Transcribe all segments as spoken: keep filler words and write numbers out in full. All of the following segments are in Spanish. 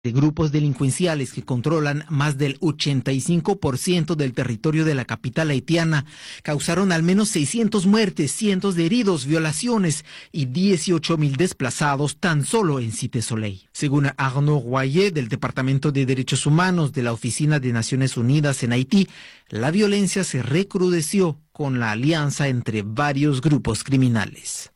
de grupos delincuenciales que controlan más del ochenta y cinco por ciento del territorio de la capital haitiana causaron al menos seiscientas muertes, cientos de heridos, violaciones y dieciocho mil desplazados tan solo en Cité Soleil. Según Arnaud Royer del Departamento de Derechos Humanos de la Oficina de Naciones Unidas en Haití, la violencia se recrudeció con la alianza entre varios grupos criminales.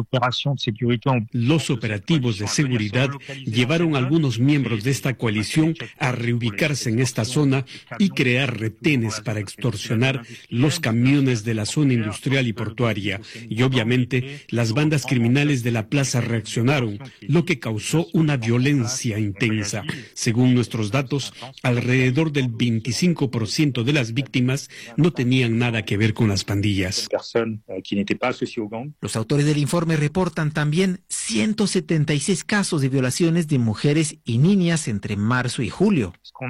Los operativos de seguridad llevaron a algunos miembros de esta coalición a reubicarse en esta zona y crear retenes para extorsionar los camiones de la zona industrial y portuaria. Y obviamente las bandas criminales de la plaza reaccionaron, lo que causó una violencia intensa. Según nuestros datos, alrededor del veinticinco por ciento de las víctimas no tenían nada que ver con las pandillas. Los autores del informe reportan también ciento setenta y seis casos de violaciones de mujeres y niñas entre marzo y julio.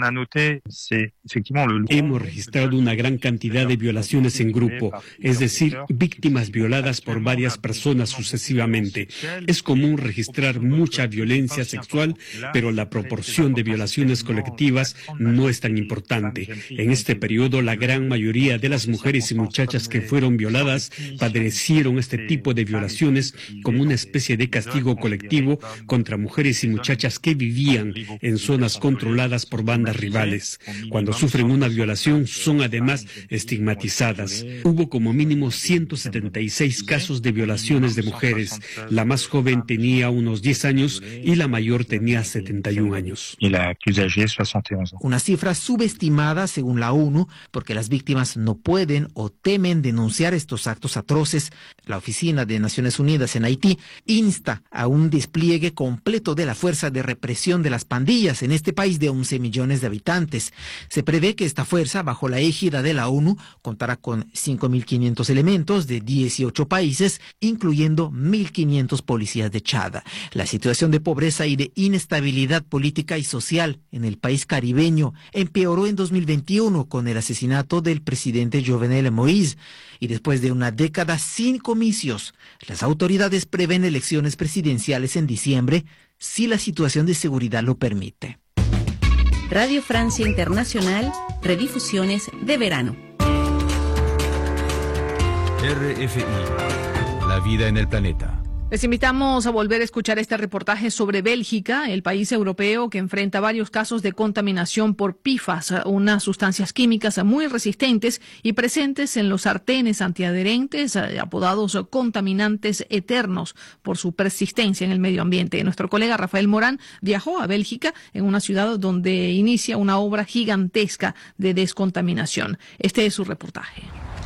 Hemos registrado una gran cantidad de violaciones en grupo, es decir, víctimas violadas por varias personas sucesivamente. Es común registrar mucha violencia sexual, pero la proporción de violaciones colectivas no es tan importante. En este periodo, la gran mayoría de las mujeres y muchachas que fueron violadas padecieron este tipo de violaciones como una especie de castigo colectivo contra mujeres y muchachas que vivían en zonas controladas por bandas rivales. Cuando sufren una violación, son además estigmatizadas. Hubo como mínimo ciento setenta y seis casos de violaciones de mujeres. La más joven tenía unos diez años y la mayor tenía setenta y un años. Una cifra subestimada según la ONU, porque las víctimas no pueden o temen denunciar estos actos atroces. La Oficina de Naciones Unidas en Haití insta a un despliegue completo de la fuerza de represión de las pandillas en este país de once millones de habitantes. Se prevé que esta fuerza, bajo la égida de la ONU, contará con cinco mil quinientos elementos de dieciocho países, incluyendo mil quinientos policías de Chad. La situación de pobreza y de inestabilidad política y social en el país caribeño empeoró en dos mil veintiuno con el asesinato del presidente Jovenel Moïse. Y después de una década sin comicios, las autoridades prevén elecciones presidenciales en diciembre si la situación de seguridad lo permite. Radio Francia Internacional, redifusiones de verano. R F I, la vida en el planeta. Les invitamos a volver a escuchar este reportaje sobre Bélgica, el país europeo que enfrenta varios casos de contaminación por P F A S, unas sustancias químicas muy resistentes y presentes en los sartenes antiadherentes, apodados contaminantes eternos por su persistencia en el medio ambiente. Nuestro colega Rafael Morán viajó a Bélgica, en una ciudad donde inicia una obra gigantesca de descontaminación. Este es su reportaje.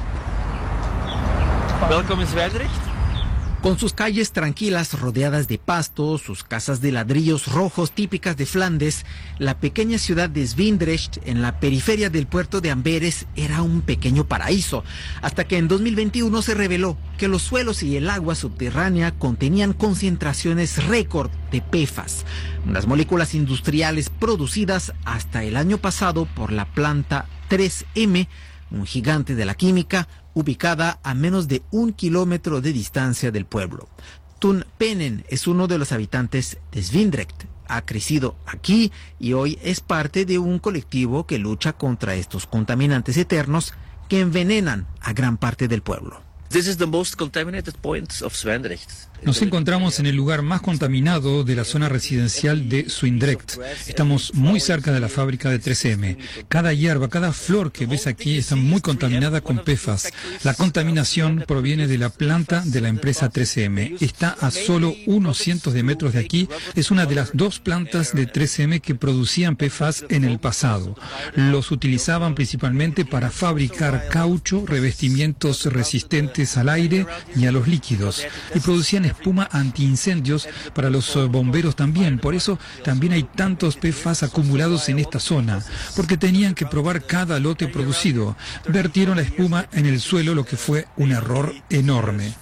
Welkom in Zwijndrecht. Con sus calles tranquilas rodeadas de pasto, sus casas de ladrillos rojos típicas de Flandes, la pequeña ciudad de Zwijndrecht, en la periferia del puerto de Amberes, era un pequeño paraíso, hasta que en dos mil veintiuno se reveló que los suelos y el agua subterránea contenían concentraciones récord de P F A S, unas moléculas industriales producidas hasta el año pasado por la planta tres eme, un gigante de la química, ubicada a menos de un kilómetro de distancia del pueblo. Tun Penen es uno de los habitantes de Zwijndrecht. Ha crecido aquí y hoy es parte de un colectivo que lucha contra estos contaminantes eternos que envenenan a gran parte del pueblo. This is the most contaminated point of Zwijndrecht. Nos encontramos en el lugar más contaminado de la zona residencial de Zwijndrecht. Estamos muy cerca de la fábrica de tres eme. Cada hierba, cada flor que ves aquí está muy contaminada con P F A S. La contaminación proviene de la planta de la empresa tres eme. Está a solo unos cientos de metros de aquí. Es una de las dos plantas de tres eme que producían P F A S en el pasado. Los utilizaban principalmente para fabricar caucho, revestimientos resistentes al aire y a los líquidos, y producían espuma antiincendios para los bomberos también. Por eso también hay tantos P F A S acumulados en esta zona, porque tenían que probar cada lote producido. Vertieron la espuma en el suelo, lo que fue un error enorme.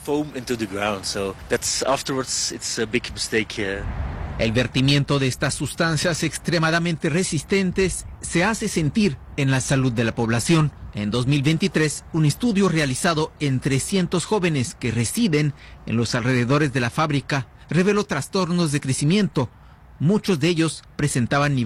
El vertimiento de estas sustancias extremadamente resistentes se hace sentir en la salud de la población. En dos mil veintitrés, un estudio realizado en trescientos jóvenes que residen en los alrededores de la fábrica reveló trastornos de crecimiento, Muchos de ellos presentaban niveles